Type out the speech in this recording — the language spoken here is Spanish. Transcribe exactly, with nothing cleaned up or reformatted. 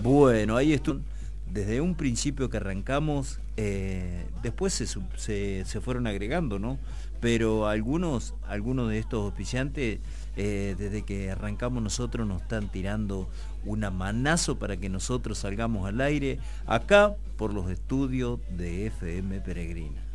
Bueno, ahí estuvo. Desde un principio que arrancamos, eh, después se, se, se fueron agregando, ¿no? Pero algunos, algunos de estos auspiciantes, eh, desde que arrancamos nosotros, nos están tirando una manazo para que nosotros salgamos al aire, acá por los estudios de F M Peregrina.